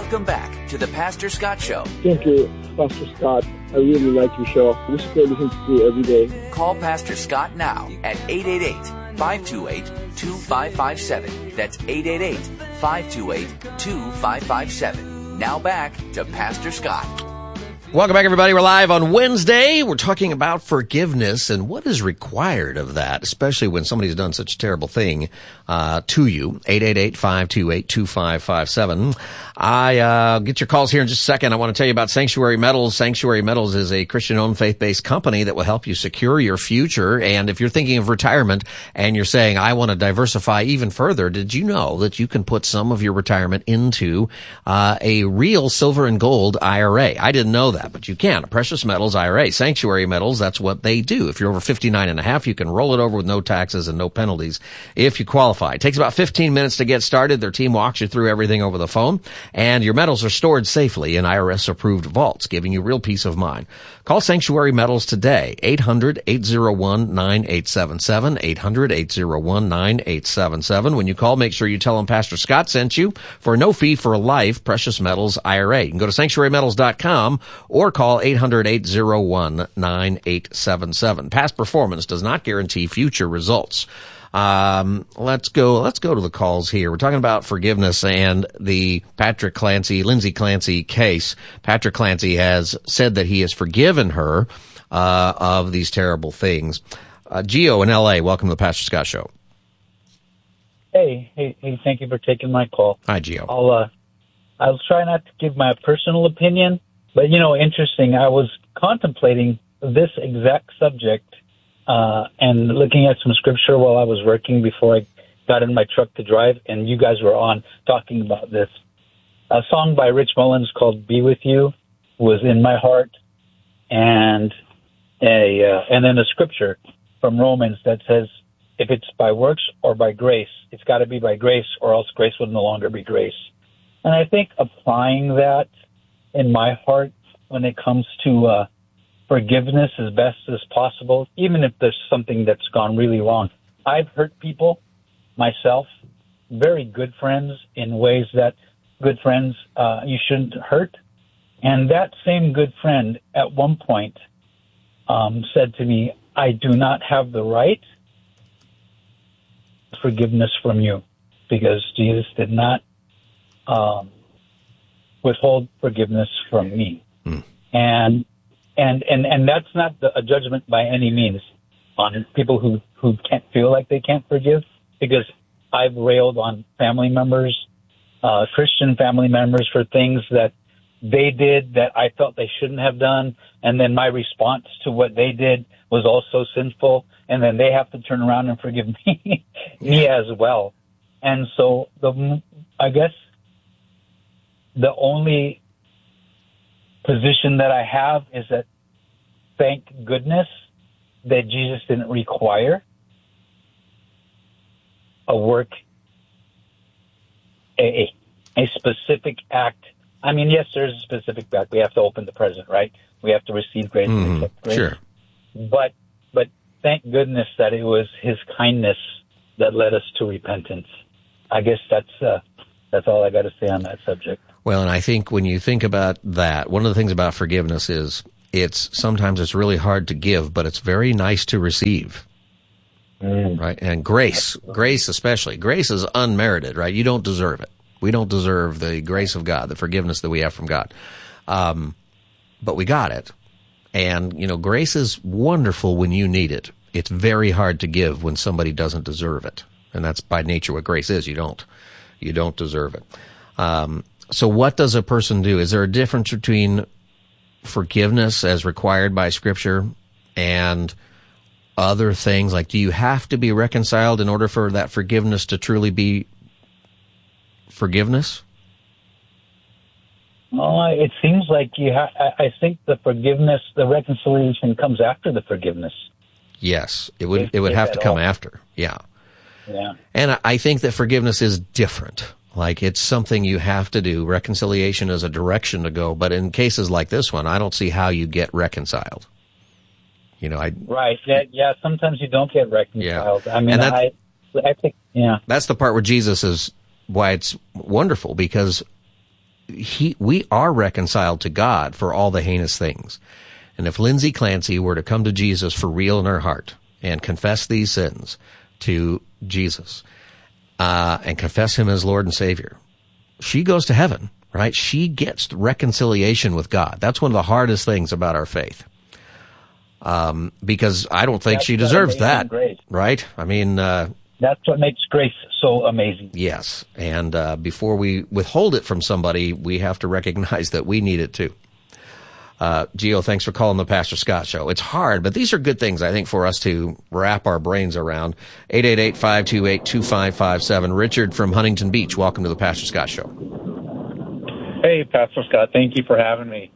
Welcome back to the Pastor Scott Show. Thank you, Pastor Scott. I really like your show. I wish I could listen to you every day. Call Pastor Scott now at 888-528-2557. That's 888-528-2557. Now back to Pastor Scott. Welcome back, everybody. We're live on Wednesday. We're talking about forgiveness and what is required of that, especially when somebody's done such a terrible thing to you. 888-528-2557. I get your calls here in just a second. I want to tell you about Sanctuary Metals. Sanctuary Metals is a Christian-owned, faith-based company that will help you secure your future. And if you're thinking of retirement and you're saying, I want to diversify even further, did you know that you can put some of your retirement into a real silver and gold IRA? I didn't know that, but you can. A precious metals IRA. Sanctuary Metals, that's what they do. If you're over 59 and a half, you can roll it over with no taxes and no penalties if you qualify. It takes about 15 minutes to get started. Their team walks you through everything over the phone, and your metals are stored safely in IRS-approved vaults, giving you real peace of mind. Call Sanctuary Metals today, 800-801-9877, 800-801-9877. When you call, make sure you tell them Pastor Scott sent you for no fee for a life precious metals IRA. You can go to sanctuarymetals.com or call 800-801-9877. Past performance does not guarantee future results. Let's go to the calls here. We're talking about forgiveness and the Lindsay Clancy case. Patrick Clancy has said that he has forgiven her, of these terrible things. Gio in LA, welcome to the Pastor Scott Show. Hey, thank you for taking my call. Hi, Gio. I'll try not to give my personal opinion, but interesting. I was contemplating this exact subject and looking at some scripture while I was working before I got in my truck to drive, and you guys were on talking about this. A song by Rich Mullins called "Be With You" was in my heart, and then a scripture from Romans that says, if it's by works or by grace, it's got to be by grace, or else grace would no longer be grace. And I think applying that in my heart when it comes to forgiveness as best as possible, even if there's something that's gone really wrong. I've hurt people myself, very good friends, in ways that good friends you shouldn't hurt. And that same good friend at one point said to me, I do not have the right forgiveness from you because Jesus did not withhold forgiveness from me. And that's not a judgment by any means on people who can't feel like they can't forgive, because I've railed on family members, Christian family members, for things that they did that I felt they shouldn't have done. And then my response to what they did was also sinful. And then they have to turn around and forgive me as well. And so I guess the only position that I have is that thank goodness that Jesus didn't require a work, a specific act. I mean, yes, there's a specific act. We have to open the present, right? We have to receive grace and accept grace. Sure. But thank goodness that it was his kindness that led us to repentance. I guess that's all I got to say on that subject. Well, and I think when you think about that, one of the things about forgiveness is sometimes it's really hard to give, but it's very nice to receive. Right? And grace especially. Grace is unmerited, right? You don't deserve it. We don't deserve the grace of God, the forgiveness that we have from God. But we got it. And, grace is wonderful when you need it. It's very hard to give when somebody doesn't deserve it. And that's by nature what grace is. You don't deserve it. So what does a person do? Is there a difference between forgiveness as required by Scripture and other things? Like, do you have to be reconciled in order for that forgiveness to truly be forgiveness? Well, it seems like I think the forgiveness, the reconciliation comes after the forgiveness. Yes, it would have to come after. Yeah. Yeah. And I think that forgiveness is different. Like, it's something you have to do. Reconciliation is a direction to go. But in cases like this one, I don't see how you get reconciled. Right. Yeah. Sometimes you don't get reconciled. Yeah. I mean, I think, yeah. That's the part where Jesus is, why it's wonderful, because we are reconciled to God for all the heinous things. And if Lindsay Clancy were to come to Jesus for real in her heart and confess these sins to Jesus, and confess him as Lord and Savior, she goes to heaven, right? She gets reconciliation with God. That's one of the hardest things about our faith. Because I don't think she deserves that, grace. Right? I mean, that's what makes grace so amazing. Yes. And, before we withhold it from somebody, we have to recognize that we need it too. Gio, thanks for calling the Pastor Scott Show. It's hard, but these are good things, I think, for us to wrap our brains around. 888-528-2557. Richard from Huntington Beach, welcome to the Pastor Scott Show. Hey, Pastor Scott, thank you for having me.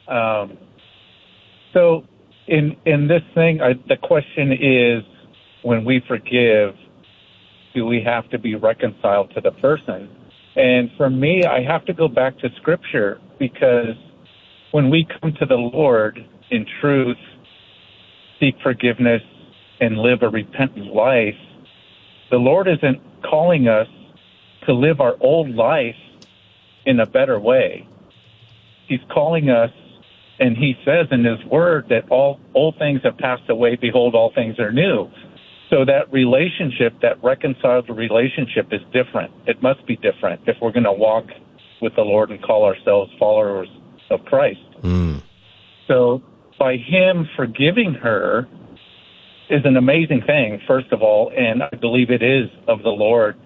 So in this thing, the question is, when we forgive, do we have to be reconciled to the person? And for me, I have to go back to Scripture, because when we come to the Lord in truth, seek forgiveness, and live a repentant life, the Lord isn't calling us to live our old life in a better way. He's calling us, and he says in his word that all old things have passed away, behold, all things are new. So that relationship, that reconciled relationship, is different. It must be different if we're going to walk with the Lord and call ourselves followers of Christ. So by him forgiving her is an amazing thing, first of all, and I believe it is of the Lord.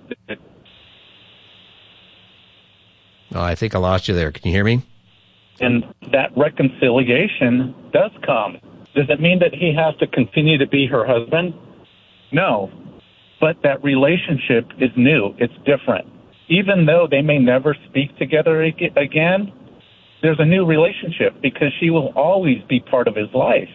Oh, I think I lost you there. Can you hear me? And that reconciliation does come. Does it mean that he has to continue to be her husband? No. But that relationship is new. It's different. Even though they may never speak together again, there's a new relationship, because she will always be part of his life.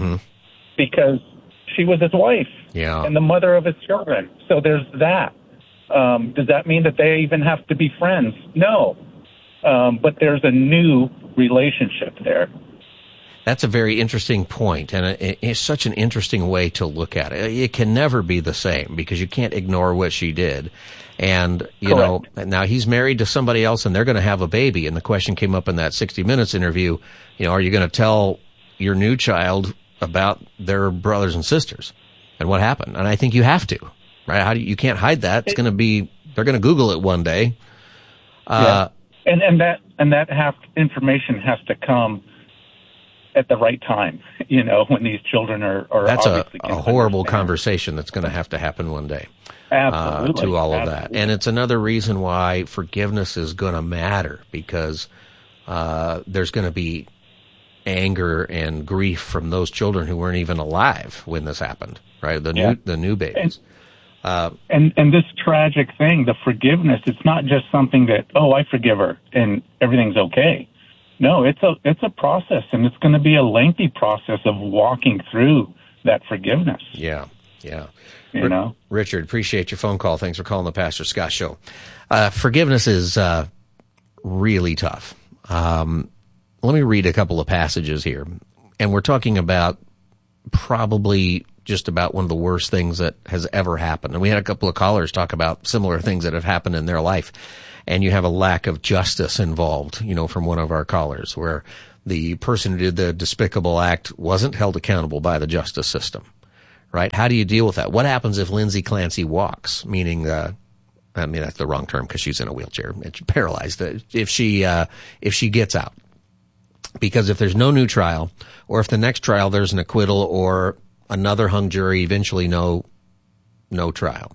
Because she was his wife and the mother of his children. So there's that. Does that mean that they even have to be friends? No. But there's a new relationship there. That's a very interesting point, and it's such an interesting way to look at it. It can never be the same, because you can't ignore what she did. And, you know, now he's married to somebody else, and they're going to have a baby. And the question came up in that 60 Minutes interview, you know, are you going to tell your new child about their brothers and sisters and what happened? And I think you have to, right? You can't hide that. It's going to be, they're going to Google it one day. And that information has to come at the right time, you know, when these children are that's a horrible conversation that's going to happen one day. Absolutely. To all of that. And it's another reason why forgiveness is going to matter, because there's going to be anger and grief from those children who weren't even alive when this happened, right? The new babies. And this tragic thing, the forgiveness, it's not just something that, oh, I forgive her and everything's okay. No, it's a process, and it's going to be a lengthy process of walking through that forgiveness. Yeah. You know? Richard, appreciate your phone call. Thanks for calling the Pastor Scott Show. Forgiveness is really tough. Let me read a couple of passages here. And we're talking about probably just about one of the worst things that has ever happened. And we had a couple of callers talk about similar things that have happened in their life. And you have a lack of justice involved, you know, from one of our callers, where the person who did the despicable act wasn't held accountable by the justice system, right? How do you deal with that? What happens if Lindsay Clancy walks, meaning, that's the wrong term because she's in a wheelchair, it's paralyzed, if she gets out? Because if there's no new trial, or if the next trial there's an acquittal or another hung jury, eventually no trial,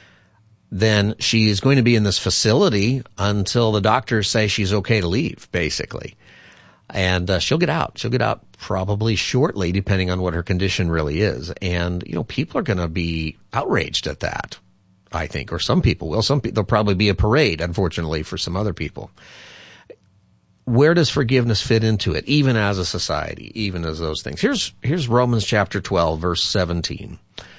then she is going to be in this facility until the doctors say she's okay to leave, basically. And she'll get out. She'll get out probably shortly, depending on what her condition really is. And, you know, people are going to be outraged at that, I think, or some people will. There'll probably be a parade, unfortunately, for some other people. Where does forgiveness fit into it, even as a society, even as those things? Here's Romans chapter 12, verse 17.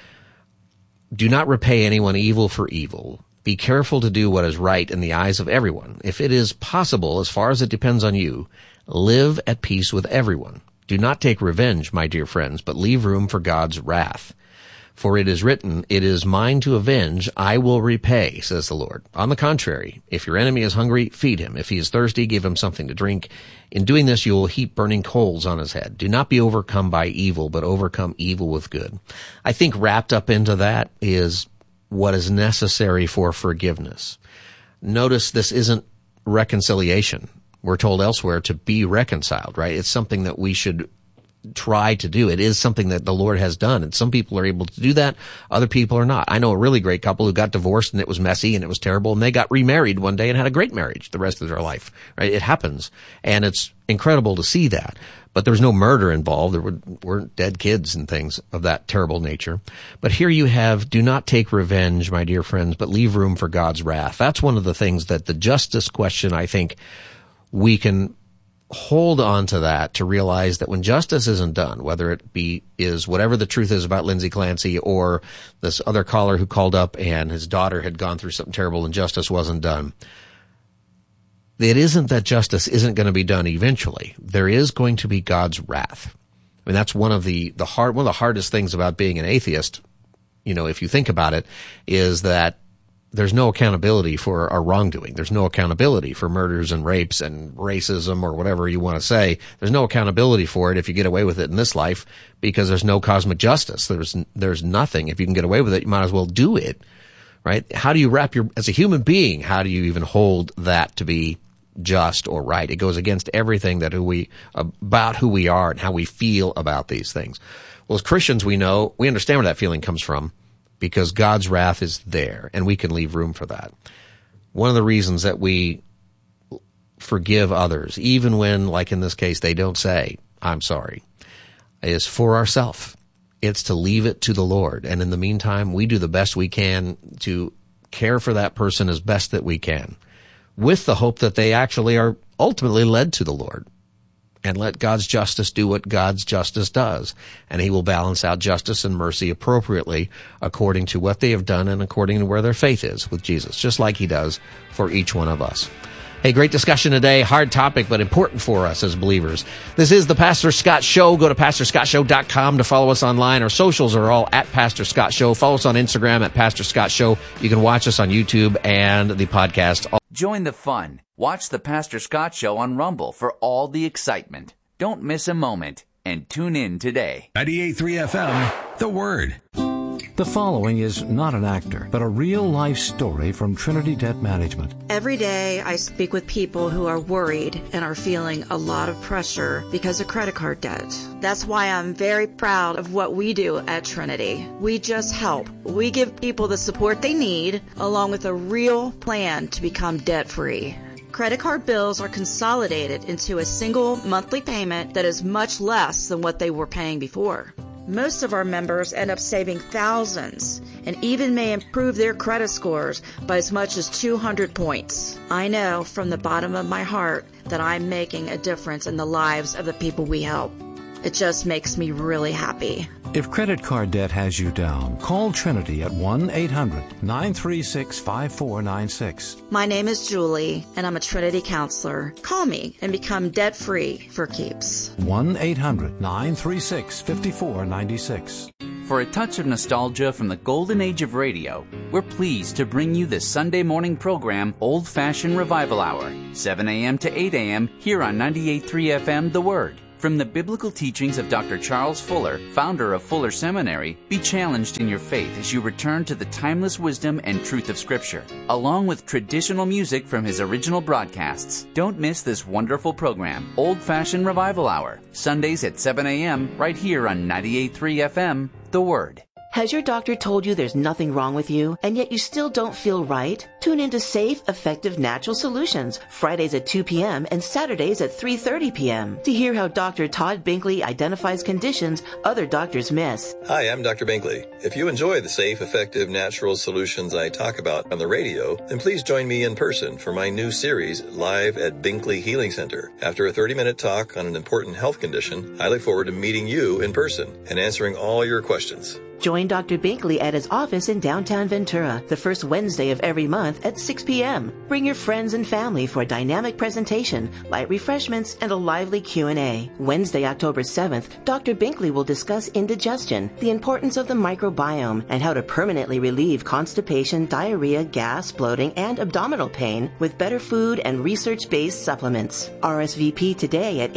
Do not repay anyone evil for evil. Be careful to do what is right in the eyes of everyone. If it is possible, as far as it depends on you, live at peace with everyone. Do not take revenge, my dear friends, but leave room for God's wrath. For it is written, it is mine to avenge, I will repay, says the Lord. On the contrary, if your enemy is hungry, feed him. If he is thirsty, give him something to drink. In doing this, you will heap burning coals on his head. Do not be overcome by evil, but overcome evil with good. I think wrapped up into that is what is necessary for forgiveness. Notice this isn't reconciliation. We're told elsewhere to be reconciled, right? It's something that we should try to do. It is something that the Lord has done, and some people are able to do that, other people are not. I know a really great couple who got divorced, and it was messy and it was terrible, and they got remarried one day and had a great marriage the rest of their life, right? It happens, and it's incredible to see that. But there was no murder involved. There weren't dead kids and things of that terrible nature. But here you have, do not take revenge, my dear friends, but leave room for God's wrath. That's one of the things that the justice question, I think, we can hold on to that, to realize that when justice isn't done, whether it is whatever the truth is about Lindsay Clancy or this other caller who called up and his daughter had gone through something terrible and justice wasn't done, it isn't that justice isn't going to be done eventually. There is going to be God's wrath. I mean, that's one of the hardest things about being an atheist, if you think about it, is that there's no accountability for our wrongdoing. There's no accountability for murders and rapes and racism or whatever you want to say. There's no accountability for it if you get away with it in this life, because there's no cosmic justice. There's nothing. If you can get away with it, you might as well do it, right? How do you as a human being, how do you even hold that to be just or right? It goes against everything about who we are and how we feel about these things. Well, as Christians, we understand where that feeling comes from, because God's wrath is there, and we can leave room for that. One of the reasons that we forgive others, even when, like in this case, they don't say, I'm sorry, is for ourselves. It's to leave it to the Lord. And in the meantime, we do the best we can to care for that person as best that we can, with the hope that they actually are ultimately led to the Lord. And let God's justice do what God's justice does. And he will balance out justice and mercy appropriately according to what they have done and according to where their faith is with Jesus, just like he does for each one of us. Hey, great discussion today. Hard topic, but important for us as believers. This is the Pastor Scott Show. Go to PastorScottShow.com to follow us online. Our socials are all at Pastor Scott Show. Follow us on Instagram at Pastor Scott Show. You can watch us on YouTube and the podcast. Join the fun. Watch the Pastor Scott Show on Rumble for all the excitement. Don't miss a moment, and tune in today. 98.3 FM, The Word. The following is not an actor, but a real-life story from Trinity Debt Management. Every day I speak with people who are worried and are feeling a lot of pressure because of credit card debt. That's why I'm very proud of what we do at Trinity. We just help. We give people the support they need, along with a real plan to become debt-free. Credit card bills are consolidated into a single monthly payment that is much less than what they were paying before. Most of our members end up saving thousands and even may improve their credit scores by as much as 200 points. I know from the bottom of my heart that I'm making a difference in the lives of the people we help. It just makes me really happy. If credit card debt has you down, call Trinity at 1-800-936-5496. My name is Julie, and I'm a Trinity counselor. Call me and become debt-free for keeps. 1-800-936-5496. For a touch of nostalgia from the golden age of radio, we're pleased to bring you the Sunday morning program Old Fashioned Revival Hour, 7 a.m. to 8 a.m. here on 98.3 FM The Word. From the biblical teachings of Dr. Charles Fuller, founder of Fuller Seminary, be challenged in your faith as you return to the timeless wisdom and truth of Scripture, along with traditional music from his original broadcasts. Don't miss this wonderful program, Old Fashioned Revival Hour, Sundays at 7 a.m. right here on 98.3 FM, The Word. Has your doctor told you there's nothing wrong with you, and yet you still don't feel right? Tune into Safe, Effective Natural Solutions, Fridays at 2 p.m. and Saturdays at 3:30 p.m. to hear how Dr. Todd Binkley identifies conditions other doctors miss. Hi, I'm Dr. Binkley. If you enjoy the safe, effective, natural solutions I talk about on the radio, then please join me in person for my new series, Live at Binkley Healing Center. After a 30-minute talk on an important health condition, I look forward to meeting you in person and answering all your questions. Join Dr. Binkley at his office in downtown Ventura the first Wednesday of every month at 6 p.m. Bring your friends and family for a dynamic presentation, light refreshments, and a lively Q&A. Wednesday, October 7th, Dr. Binkley will discuss indigestion, the importance of the microbiome, and how to permanently relieve constipation, diarrhea, gas, bloating, and abdominal pain with better food and research-based supplements. RSVP today at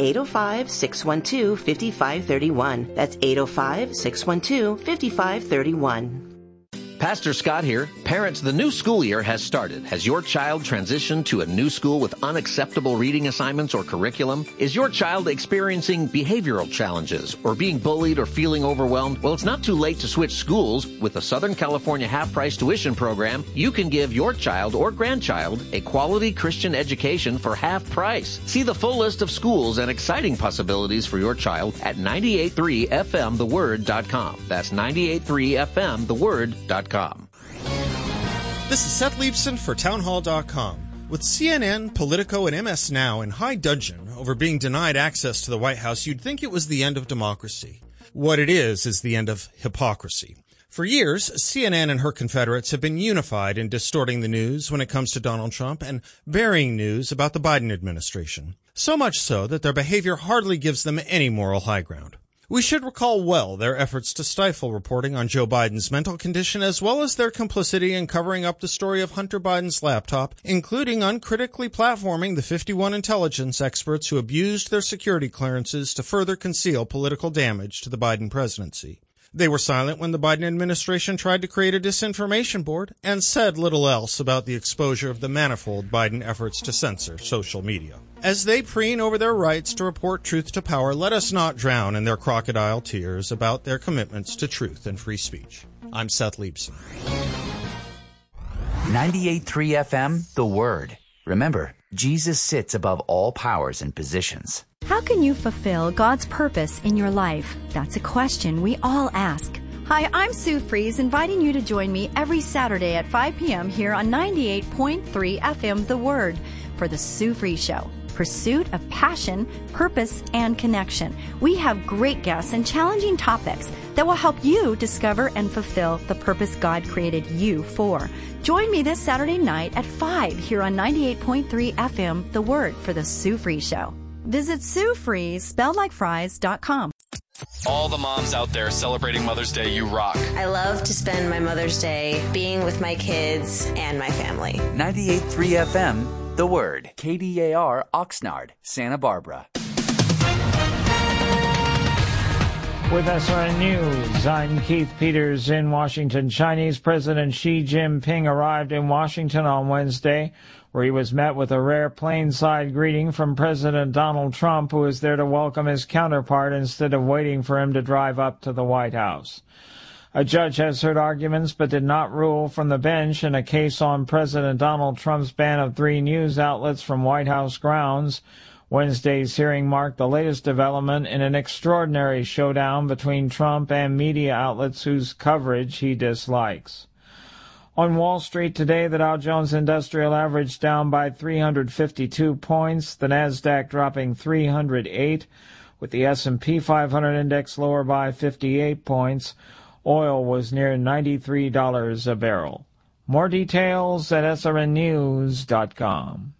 805-612-5531. That's 805-612-5531. Pastor Scott here. Parents, the new school year has started. Has your child transitioned to a new school with unacceptable reading assignments or curriculum? Is your child experiencing behavioral challenges or being bullied or feeling overwhelmed? Well, it's not too late to switch schools. With the Southern California half-price tuition program, you can give your child or grandchild a quality Christian education for half price. See the full list of schools and exciting possibilities for your child at 983fmtheword.com. That's 983fmtheword.com. This is Seth Leibson for townhall.com. With CNN, Politico, and MS Now in high dudgeon over being denied access to the White House, you'd think it was the end of democracy. What it is the end of hypocrisy. For years, CNN and her confederates have been unified in distorting the news when it comes to Donald Trump and burying news about the Biden administration. So much so that their behavior hardly gives them any moral high ground. We should recall well their efforts to stifle reporting on Joe Biden's mental condition, as well as their complicity in covering up the story of Hunter Biden's laptop, including uncritically platforming the 51 intelligence experts who abused their security clearances to further conceal political damage to the Biden presidency. They were silent when the Biden administration tried to create a disinformation board and said little else about the exposure of the manifold Biden efforts to censor social media. As they preen over their rights to report truth to power, let us not drown in their crocodile tears about their commitments to truth and free speech. I'm Seth Leibson. 98.3 FM, The Word. Remember, Jesus sits above all powers and positions. How can you fulfill God's purpose in your life? That's a question we all ask. Hi, I'm Sue Fries, inviting you to join me every Saturday at 5 p.m. here on 98.3 FM The Word for The Sue Fries Show. Pursuit of passion, purpose, and connection. We have great guests and challenging topics that will help you discover and fulfill the purpose God created you for. Join me this Saturday night at 5 here on 98.3 FM The Word for The Sue Fries Show. Visit SueFries, spelledlikefries.com. All the moms out there celebrating Mother's Day, you rock. I love to spend my Mother's Day being with my kids and my family. 98.3 FM, The Word. KDAR, Oxnard, Santa Barbara. With SRN News, I'm Keith Peters in Washington. Chinese President Xi Jinping arrived in Washington on Wednesday, where he was met with a rare plainside greeting from President Donald Trump, who was there to welcome his counterpart instead of waiting for him to drive up to the White House. A judge has heard arguments but did not rule from the bench in a case on President Donald Trump's ban of 3 news outlets from White House grounds. Wednesday's hearing marked the latest development in an extraordinary showdown between Trump and media outlets whose coverage he dislikes. On Wall Street today, the Dow Jones Industrial Average down by 352 points, the Nasdaq dropping 308, with the S&P 500 index lower by 58 points. Oil was near $93 a barrel. More details at srnnews.com.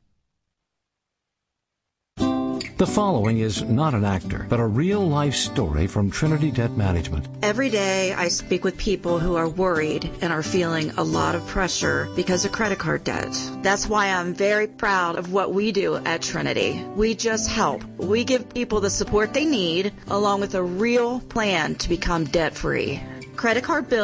The following is not an actor, but a real-life story from Trinity Debt Management. Every day I speak with people who are worried and are feeling a lot of pressure because of credit card debt. That's why I'm very proud of what we do at Trinity. We just help. We give people the support they need, along with a real plan to become debt-free. Credit card bills